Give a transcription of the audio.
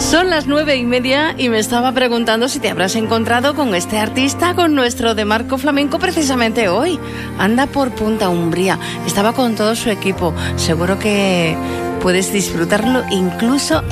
Son las 9:30 y me estaba preguntando si te habrás encontrado con este artista, con nuestro de Marco Flamenco, precisamente hoy. Anda por Punta Umbría, estaba con todo su equipo. Seguro que puedes disfrutarlo incluso